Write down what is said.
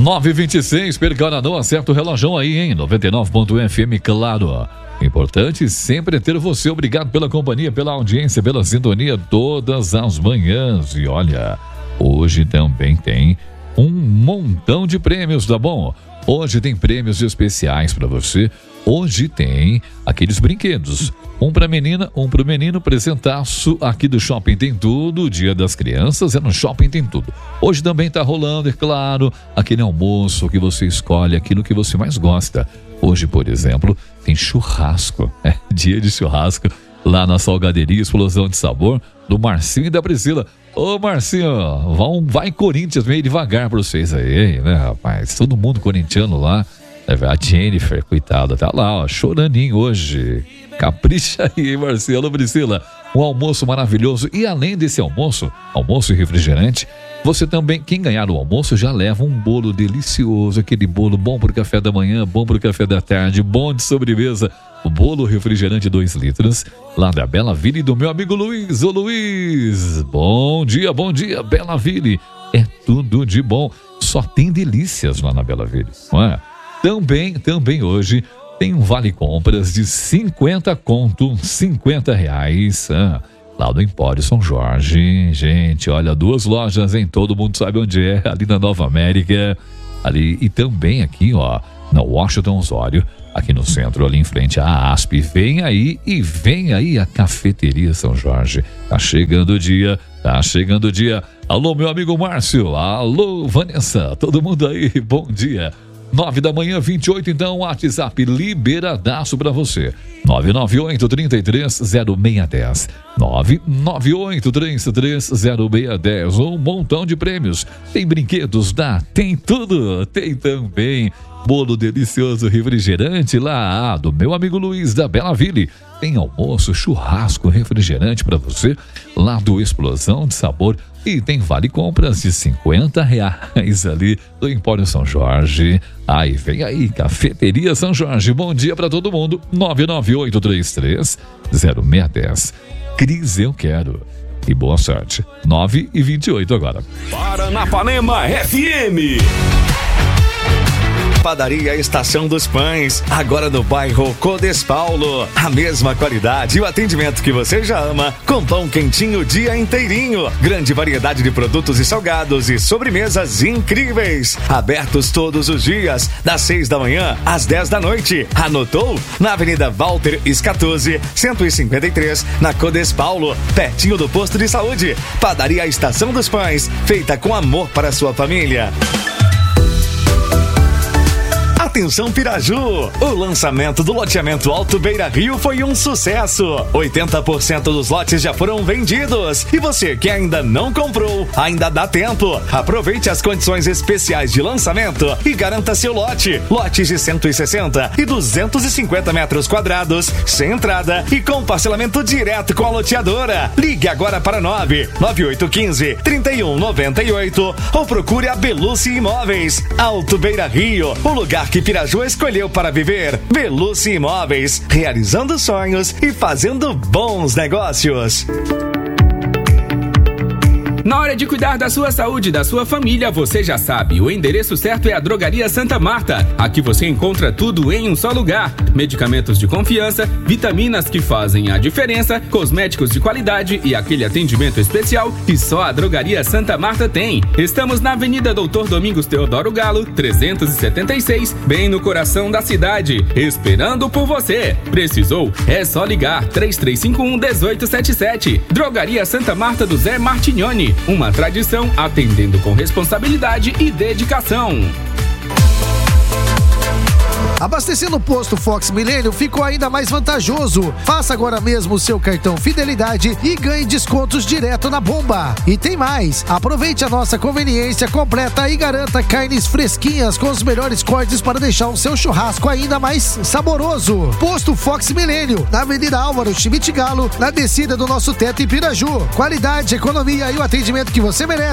9h26, perca não, acerta o relógio aí, hein? 99.FM, claro. Importante sempre ter você. Obrigado pela companhia, pela audiência, pela sintonia todas as manhãs. E olha, hoje também tem um montão de prêmios, tá bom? Hoje tem prêmios especiais para você. Hoje tem aqueles brinquedos. Um pra menina, um pro menino, presentaço aqui do Shopping Tem Tudo. Dia das Crianças é no Shopping Tem Tudo. Hoje também tá rolando, é claro, aquele almoço que você escolhe, aquilo que você mais gosta. Hoje, por exemplo, tem churrasco. É dia de churrasco lá na Salgaderia Explosão de Sabor do Marcinho e da Priscila. Ô Marcinho, vai Corinthians meio devagar pra vocês aí, né, rapaz? Todo mundo corintiano lá. A Jennifer, coitada, tá lá, ó, choraninho hoje. Capricha aí, Marcelo, Priscila. Um almoço maravilhoso. E além desse almoço e refrigerante, você também, quem ganhar o almoço, já leva um bolo delicioso. Aquele bolo bom pro café da manhã, bom pro café da tarde, bom de sobremesa. O bolo refrigerante 2 litros, lá da Bela Ville, do meu amigo Luiz. Ô Luiz, bom dia, Bela Ville. É tudo de bom. Só tem delícias lá na Bela Ville, não é? Também hoje tem um vale compras de 50 conto, R$50, lá do Empório São Jorge. Gente, olha, 2 lojas, hein? Todo mundo sabe onde é, ali na Nova América, ali e também aqui, ó, na Washington Osório, aqui no centro, ali em frente à ASP. Vem aí a Cafeteria São Jorge. Tá chegando o dia. Alô, meu amigo Márcio, alô, Vanessa, todo mundo aí, bom dia. 9h28, então, WhatsApp liberadaço pra você. 998-330610. 998-330610. Um montão de prêmios. Tem brinquedos Tem tudo. Tem também bolo delicioso refrigerante lá do meu amigo Luiz da Bela Ville. Tem almoço, churrasco, refrigerante pra você lá do Explosão de Sabor. E tem vale compras de R$50 ali do Empório São Jorge. Aí, vem aí, Cafeteria São Jorge. Bom dia pra todo mundo. 998-330610. Cris, eu quero. E boa sorte. 9h28 agora. Paranapanema FM. Padaria Estação dos Pães, agora no bairro Codespaulo. A mesma qualidade e o atendimento que você já ama, com pão quentinho o dia inteirinho. Grande variedade de produtos e salgados e sobremesas incríveis. Abertos todos os dias, das 6 da manhã às 10 da noite. Anotou? Na Avenida Walter Scatuzzi, 153, na Codespaulo, pertinho do posto de saúde. Padaria Estação dos Pães, feita com amor para a sua família. Atenção Piraju, o lançamento do loteamento Alto Beira Rio foi um sucesso. 80% dos lotes já foram vendidos. E você que ainda não comprou, ainda dá tempo. Aproveite as condições especiais de lançamento e garanta seu lote. Lotes de 160 e 250 metros quadrados, sem entrada e com parcelamento direto com a loteadora. Ligue agora para 99815-3198 ou procure a Belucci Imóveis. Alto Beira Rio, o lugar que Piraju escolheu para viver. Belucci Imóveis, realizando sonhos e fazendo bons negócios. Na hora de cuidar da sua saúde e da sua família, você já sabe, o endereço certo é a Drogaria Santa Marta. Aqui você encontra tudo em um só lugar. Medicamentos de confiança, vitaminas que fazem a diferença, cosméticos de qualidade e aquele atendimento especial que só a Drogaria Santa Marta tem. Estamos na Avenida Doutor Domingos Teodoro Galo, 376, bem no coração da cidade, esperando por você. Precisou? É só ligar 3351-1877. Drogaria Santa Marta do Zé Martignoni. Uma tradição atendendo com responsabilidade e dedicação. Abastecer no posto Fox Milênio ficou ainda mais vantajoso. Faça agora mesmo o seu cartão Fidelidade e ganhe descontos direto na bomba. E tem mais, aproveite a nossa conveniência completa e garanta carnes fresquinhas com os melhores cortes para deixar o seu churrasco ainda mais saboroso. Posto Fox Milênio, na Avenida Álvaro Schmidt Galo, na descida do nosso teto em Piraju. Qualidade, economia e o atendimento que você merece.